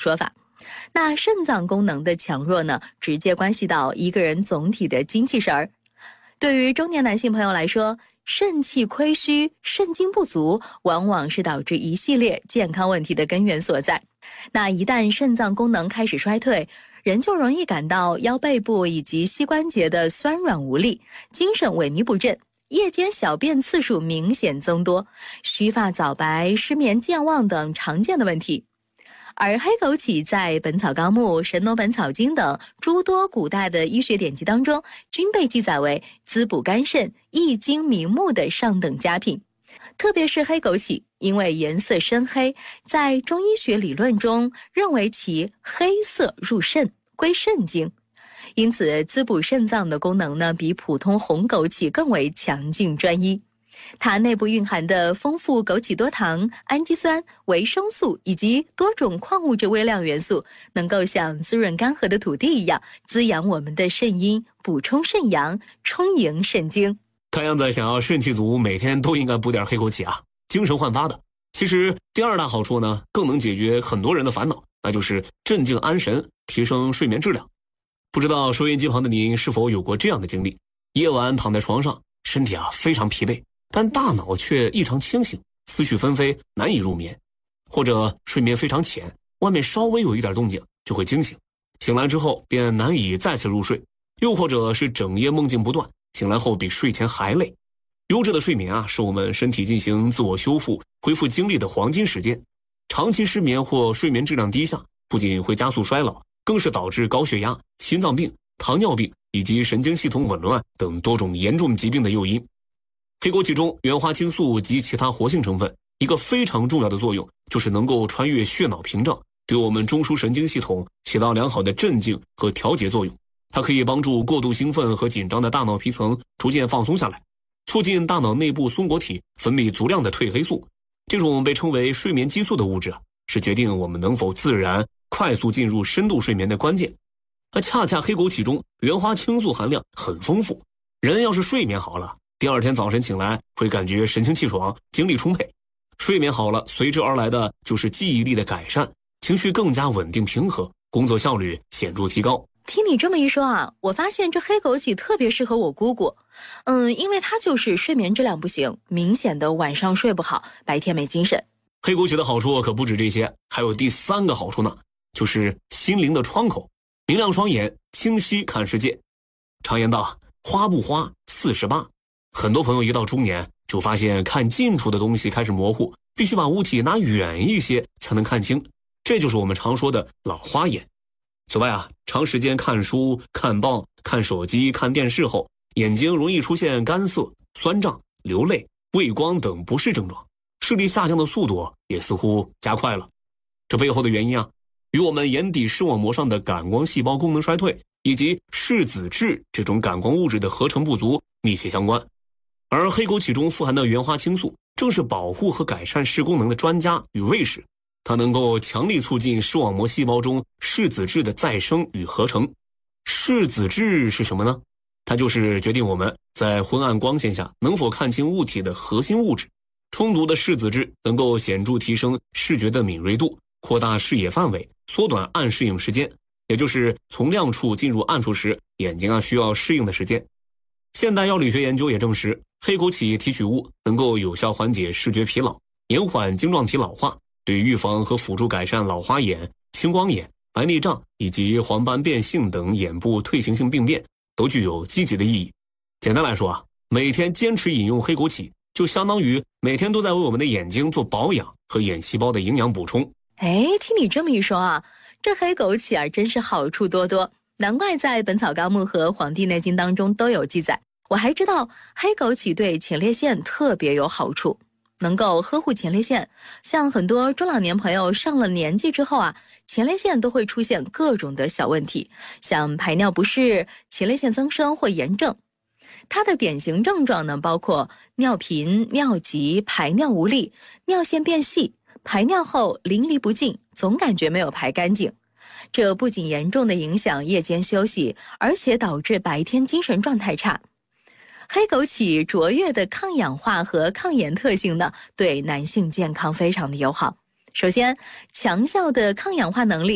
说法。那肾脏功能的强弱呢，直接关系到一个人总体的精气神儿。对于中年男性朋友来说，肾气亏虚、肾精不足，往往是导致一系列健康问题的根源所在。那一旦肾脏功能开始衰退，人就容易感到腰背部以及膝关节的酸软无力，精神萎靡不振，夜间小便次数明显增多，须发早白、失眠健忘等常见的问题。而黑枸杞在《本草纲目》《神农本草经》等诸多古代的医学典籍当中，均被记载为滋补肝肾、益精明目的上等佳品。特别是黑枸杞，因为颜色深黑，在中医学理论中认为其黑色入肾，归肾经，因此滋补肾脏的功能呢，比普通红枸杞更为强劲专一。它内部蕴含的丰富枸杞多糖、氨基酸、维生素以及多种矿物质微量元素，能够像滋润干涸的土地一样，滋养我们的肾阴，补充肾阳，充盈肾精。 看样子想要肾气足，每天都应该补点黑枸杞啊，精神焕发的。其实第二大好处呢，更能解决很多人的烦恼，那就是镇静安神，提升睡眠质量。不知道收音机旁的您是否有过这样的经历，夜晚躺在床上，身体非常疲惫，但大脑却异常清醒，思绪纷飞，难以入眠。或者睡眠非常浅，外面稍微有一点动静就会惊醒，醒来之后便难以再次入睡。又或者是整夜梦境不断，醒来后比睡前还累。优质的睡眠是我们身体进行自我修复、恢复精力的黄金时间。长期失眠或睡眠质量低下，不仅会加速衰老，更是导致高血压、心脏病、糖尿病以及神经系统紊乱等多种严重疾病的诱因。黑枸杞中原花青素及其他活性成分，一个非常重要的作用就是能够穿越血脑屏障，对我们中枢神经系统起到良好的镇静和调节作用。它可以帮助过度兴奋和紧张的大脑皮层逐渐放松下来，促进大脑内部松果体分泌足量的褪黑素。这种被称为睡眠激素的物质是决定我们能否自然快速进入深度睡眠的关键。而恰恰黑枸杞中原花青素含量很丰富，人要是睡眠好了，第二天早晨醒来会感觉神清气爽，精力充沛。睡眠好了，随之而来的就是记忆力的改善，情绪更加稳定平和，工作效率显著提高。 听你这么一说我发现这黑枸杞特别适合我姑姑。因为她就是睡眠质量不行，明显的晚上睡不好，白天没精神。 黑枸杞的好处可不止这些，还有第三个好处呢，就是心灵的窗口，明亮双眼，清晰看世界。常言道，花不花48。很多朋友一到中年就发现看近处的东西开始模糊，必须把物体拿远一些才能看清，这就是我们常说的老花眼。此外长时间看书、看报、看手机、看电视后，眼睛容易出现干涩、酸胀、流泪、畏光等不适症状，视力下降的速度也似乎加快了。这背后的原因与我们眼底视网膜上的感光细胞功能衰退以及视紫质这种感光物质的合成不足密切相关。而黑枸杞中富含的原花青素正是保护和改善视功能的专家与卫士，它能够强力促进视网膜细胞中视紫质的再生与合成。视紫质是什么呢？它就是决定我们在昏暗光线下能否看清物体的核心物质。充足的视紫质能够显著提升视觉的敏锐度，扩大视野范围，缩短暗适应时间，也就是从亮处进入暗处时眼睛需要适应的时间。现代药理学研究也证实，黑枸杞提取物能够有效缓解视觉疲劳，延缓晶状体老化，对预防和辅助改善老花眼、青光眼、白内障以及黄斑变性等眼部退行性病变都具有积极的意义。简单来说每天坚持饮用黑枸杞，就相当于每天都在为我们的眼睛做保养和眼细胞的营养补充。 听你这么一说这黑枸杞真是好处多多，难怪在《本草纲目》和《黄帝内经》当中都有记载。我还知道黑枸杞对前列腺特别有好处，能够呵护前列腺。像很多中老年朋友上了年纪之后前列腺都会出现各种的小问题，像排尿不适、前列腺增生或炎症。它的典型症状呢，包括尿频、尿急、排尿无力、尿线变细、排尿后淋漓不尽，总感觉没有排干净。这不仅严重的影响夜间休息，而且导致白天精神状态差。黑枸杞卓越的抗氧化和抗炎特性呢，对男性健康非常的友好。首先，强效的抗氧化能力